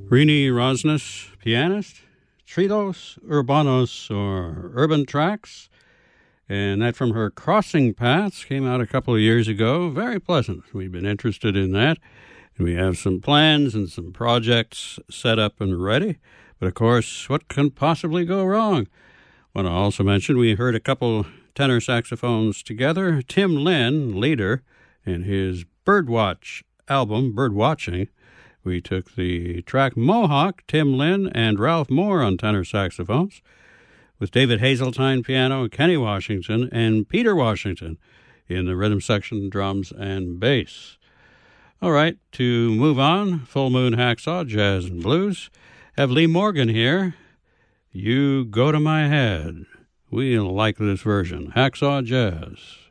Rini Rosnes, pianist, Trilos Urbanos, or Urban Tracks, and that from her Crossing Paths came out a couple of years ago. Very pleasant. We've been interested in that. We have some plans and some projects set up and ready. But, of course, what can possibly go wrong? I want to also mention we heard a couple tenor saxophones together. Tim Lynn, leader, in his Birdwatch album, Birdwatching. We took the track Mohawk, Tim Lynn, and Ralph Moore on tenor saxophones, with David Hazeltine piano, Kenny Washington, and Peter Washington in the rhythm section, drums, and bass. All right, to move on, Full Moon Hacksaw, Jazz and Blues. Have Lee Morgan here. You Go to My Head. We like this version. Hacksaw Jazz.